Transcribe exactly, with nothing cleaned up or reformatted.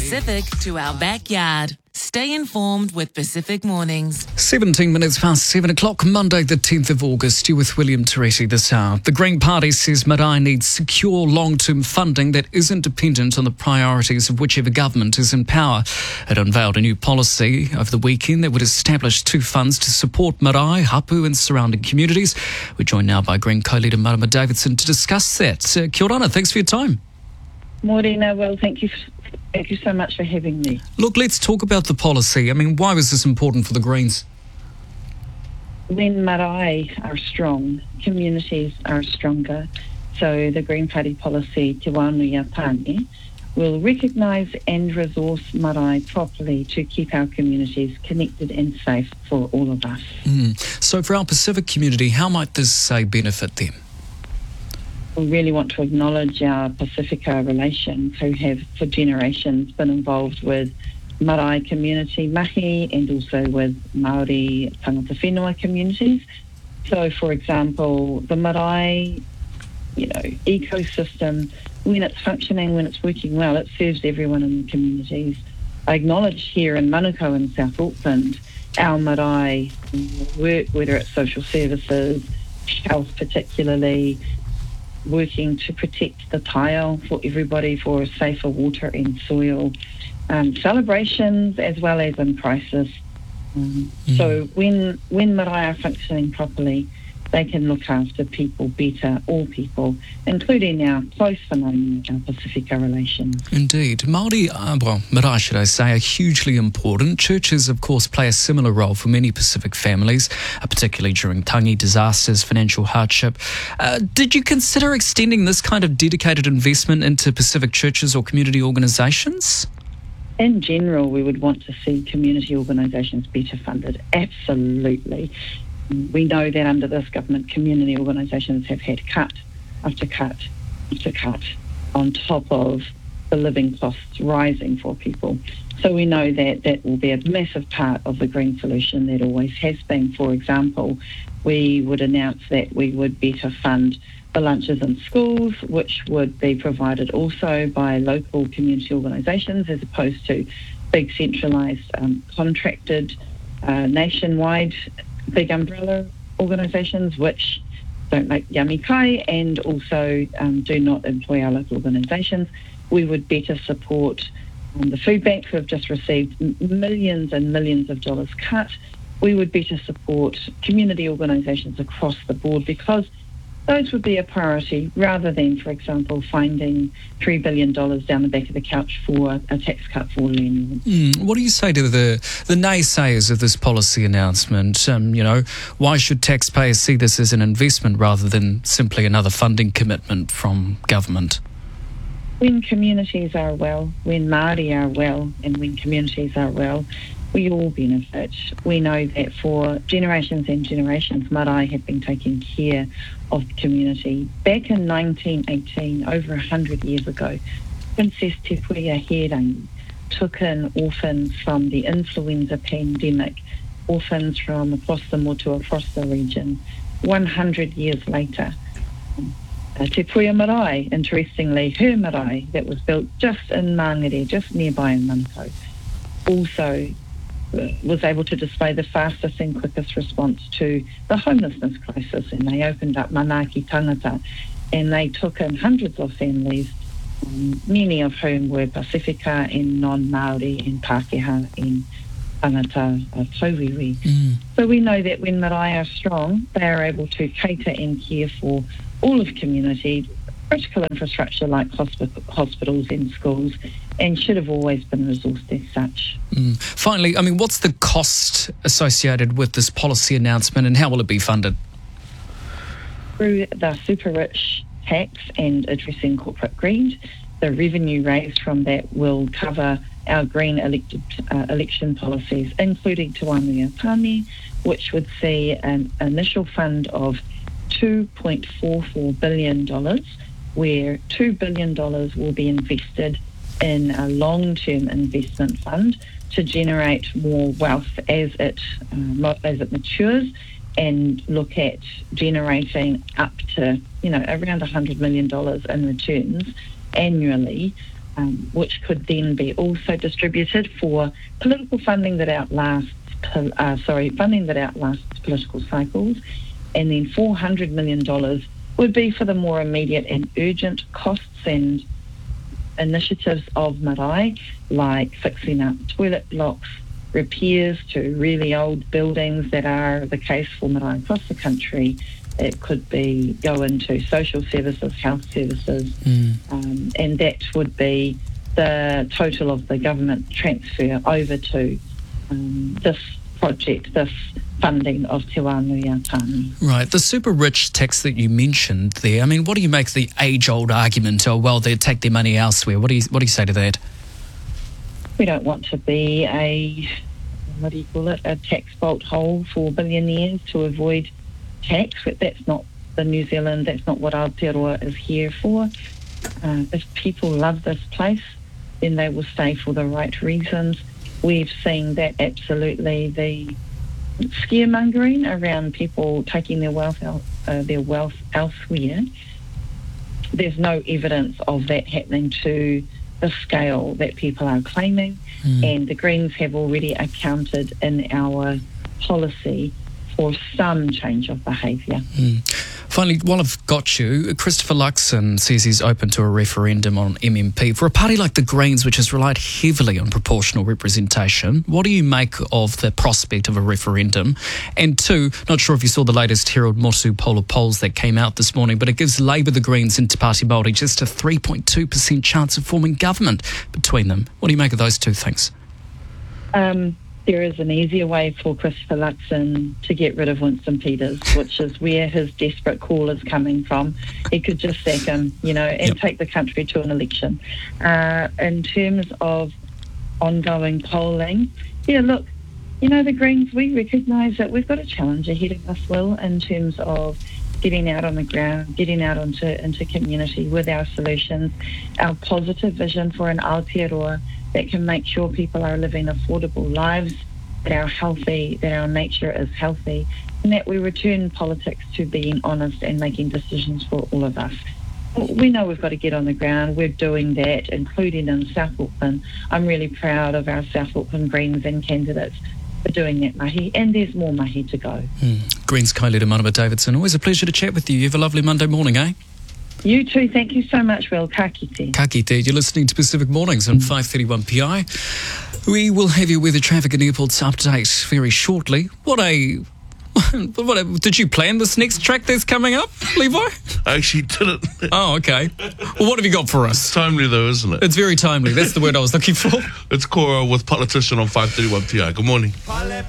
Pacific to our backyard. Stay informed with Pacific Mornings. seventeen minutes past seven o'clock, Monday the tenth of August. You with William Teresi this hour. The Green Party says Marae needs secure long-term funding that isn't dependent on the priorities of whichever government is in power. It unveiled a new policy over the weekend that would establish two funds to support Marae, Hapu and surrounding communities. We're joined now by Green co-leader Marama Davidson to discuss that. Uh, kia ora, thanks for your time. Morena, well, thank you. Thank you so much for having me. Look, let's talk about the policy. I mean, why was this important for the Greens? When marae are strong, communities are stronger. So the Green Party policy, Te Wānui Tāne, will recognise and resource marae properly to keep our communities connected and safe for all of us. Mm. So for our Pacific community, how might this, say, benefit them? We really want to acknowledge our Pacifica relations who have for generations been involved with marae community mahi and also with Māori tangata whenua communities. So, for example, the marae, you know, ecosystem, when it's functioning, when it's working well, it serves everyone in the communities. I acknowledge here in Manukau in South Auckland, our marae work, whether it's social services, health particularly, working to protect the tile for everybody for safer water and soil, um, celebrations as well as in crisis. Um, mm. So when when marae are functioning properly, they can look after people better, all people, including our close whanaunga, our Pacifica relations. Indeed. Māori, uh, well, marae, should I say, are hugely important. Churches, of course, play a similar role for many Pacific families, uh, particularly during tangi, disasters, financial hardship. Uh, did you consider extending this kind of dedicated investment into Pacific churches or community organisations? In general, we would want to see community organisations better funded. Absolutely. We know that under this government, community organisations have had cut after cut after cut on top of the living costs rising for people. So we know that that will be a massive part of the green solution that always has been. For example, we would announce that we would better fund the lunches in schools, which would be provided also by local community organisations as opposed to big centralised um, contracted uh, nationwide big umbrella organisations which don't make yummy kai and also um, do not employ our local organisations. We would better support um, the food banks who have just received m- millions and millions of dollars cut. We would better support community organisations across the board because those would be a priority rather than, for example, finding three billion dollars down the back of the couch for a tax cut for landlords. Mm, what do you say to the, the naysayers of this policy announcement? Um, you know, why should taxpayers see this as an investment rather than simply another funding commitment from government? When communities are well, when Māori are well, and when communities are well, we all benefit. We know that for generations and generations, marae have been taking care of the community. Back in nineteen eighteen, over one hundred years ago, Princess Te Puia Herangi took in orphans from the influenza pandemic, orphans from across the Motu, across the region. one hundred years later, uh, Te Puia Marae, interestingly, her marae that was built just in Mangere, just nearby in Manukau, also was able to display the fastest and quickest response to the homelessness crisis, and they opened up Manaki Tangata and they took in hundreds of families, um, many of whom were Pacifica and non-Māori and Pākehā and tangata uh, tauiwi. Mm. So we know that when marae are strong, they are able to cater and care for all of community, critical infrastructure like hospi- hospitals and schools, and should have always been resourced as such. Mm. Finally, I mean, what's the cost associated with this policy announcement and how will it be funded? Through the super rich tax and addressing corporate greed, the revenue raised from that will cover our green elected, uh, election policies, including Te Wānui Tāne, which would see an initial fund of two point four four billion dollars, where two billion dollars will be invested in a long-term investment fund to generate more wealth as it uh, as it matures, and look at generating up to, you know, around one hundred million dollars in returns annually um, which could then be also distributed for political funding that outlasts, uh, sorry, funding that outlasts political cycles. And then four hundred million dollars would be for the more immediate and urgent costs and initiatives of Marae, like fixing up toilet blocks, repairs to really old buildings that are the case for Marae across the country. It could be go into social services, health services, mm. um, and that would be the total of the government transfer over to um, this project, this funding of Te Wānui Tāne. Right. The super rich tax that you mentioned there, I mean, what do you make of the age-old argument, oh, well, they take their money elsewhere? What do you, what do you say to that? We don't want to be a, what do you call it, a tax bolt hole for billionaires to avoid tax. That's not the New Zealand, that's not what Aotearoa is here for. Uh, if people love this place, then they will stay for the right reasons. We've seen that absolutely the scaremongering around people taking their wealth out, uh, their wealth elsewhere. There's no evidence of that happening to the scale that people are claiming, mm. and the Greens have already accounted in our policy for some change of behaviour. Mm. Finally, while I've got you, Christopher Luxon says he's open to a referendum on M M P. For a party like the Greens, which has relied heavily on proportional representation, what do you make of the prospect of a referendum? And two, not sure if you saw the latest Herald Motu poll of polls that came out this morning, but it gives Labour, the Greens and Te Pāti Māori just a three point two percent chance of forming government between them. What do you make of those two things? Um... There is an easier way for Christopher Luxon to get rid of Winston Peters, which is where his desperate call is coming from. He could just sack him, you know, and yep. take the country to an election. Uh, in terms of ongoing polling, yeah, look, you know, the Greens, we recognise that we've got a challenge ahead of us, Will, in terms of getting out on the ground, getting out into, into community with our solutions, our positive vision for an Aotearoa that can make sure people are living affordable lives, that are healthy, that our nature is healthy, and that we return politics to being honest and making decisions for all of us. We know we've got to get on the ground. We're doing that, including in South Auckland. I'm really proud of our South Auckland Greens and candidates for doing that mahi, and there's more mahi to go. Mm. Greens co-leader Marama Davidson, always a pleasure to chat with you. You have a lovely Monday morning, eh? You too. Thank you so much, Will. Ka kite. Ka kite. You're listening to Pacific Mornings on five thirty-one P I. We will have your weather, traffic and airports update very shortly. What a... What a, did you plan this next track that's coming up, Levi? I actually didn't. Oh, okay. Well, what have you got for us? It's timely though, isn't it? It's very timely. That's the word I was looking for. It's Cora with Politician on five thirty-one P I. Good morning.